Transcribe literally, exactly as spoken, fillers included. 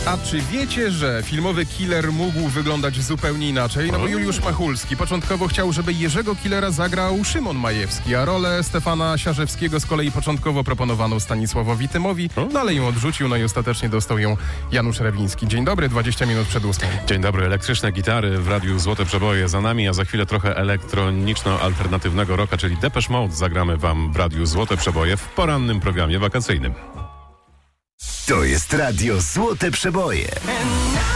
A czy wiecie, że filmowy Killer mógł wyglądać zupełnie inaczej? No bo Juliusz Machulski początkowo chciał, żeby Jerzego Killera zagrał Szymon Majewski, a rolę Stefana Siarzewskiego z kolei początkowo proponowano Stanisławowi Tymowi, no ale ją odrzucił, no i ostatecznie dostał ją Janusz Rewiński. Dzień dobry, dwadzieścia minut przed ósmą. Dzień dobry, elektryczne gitary w radiu Złote Przeboje za nami, a za chwilę trochę elektroniczno-alternatywnego rocka, czyli Depeche Mode zagramy wam w radiu Złote Przeboje w porannym programie wakacyjnym. To jest radio Złote Przeboje.